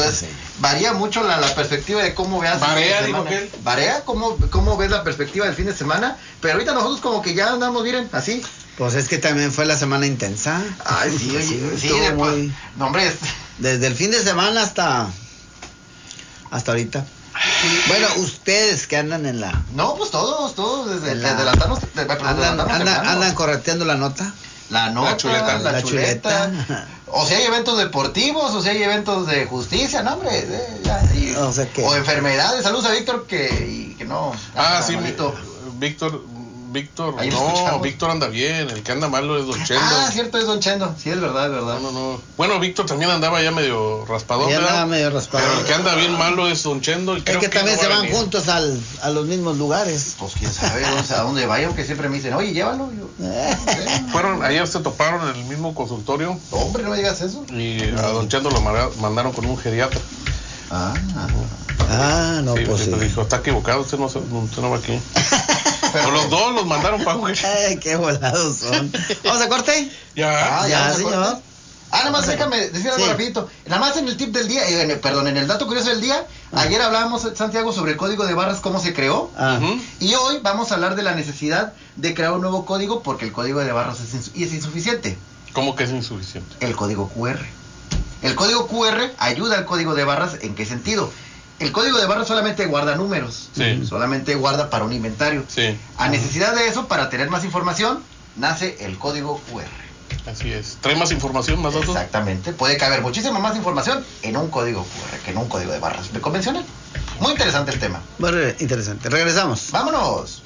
Entonces, varía mucho la perspectiva de cómo veas el fin de semana. Varía cómo ves la perspectiva del fin de semana, pero ahorita nosotros como que ya andamos, miren, así. Pues es que también fue la semana intensa. Ay, sí, sí, después, no, hombre, desde el fin de semana hasta ahorita. Bueno, ustedes que andan en la... No, pues todos, desde levantarnos... Andan correteando la nota. La nota, la chuleta. O si hay eventos deportivos, o si hay eventos de justicia, no, hombre. O enfermedades. Saludos a Víctor, que no... sí, Víctor anda bien, el que anda malo es Don Chendo. Cierto, es Don Chendo, sí, es verdad. No. Bueno, Víctor también andaba ya medio raspadón, pero el que anda bien malo es Don Chendo. Y creo que también se van juntos a los mismos lugares. Pues quién sabe, a dónde vayan, que siempre me dicen, oye, llévalo. Ayer se toparon en el mismo consultorio. Hombre, no digas eso. Y a Don Chendo lo mandaron con un geriatra. Pues sí. Dijo, está equivocado, usted no va aquí. Pero los dos los mandaron para jugar. Ay, qué volados son. ¿Vamos a corte? Ya, señor. Nada más déjame decir algo rapidito. Nada más en el tip del día, en el dato curioso del día, ayer hablábamos, Santiago, sobre el código de barras, cómo se creó. Y hoy vamos a hablar de la necesidad de crear un nuevo código porque el código de barras es insuficiente. ¿Cómo que es insuficiente? El código QR. El código QR ayuda al código de barras, ¿en qué sentido? El código de barras solamente guarda números, solamente guarda para un inventario. A necesidad de eso, para tener más información, nace el código QR. Así es. ¿Trae más información, más datos? Exactamente. Puede caber muchísima más información en un código QR que en un código de barras convencional. Muy interesante el tema. Muy interesante. Regresamos. Vámonos.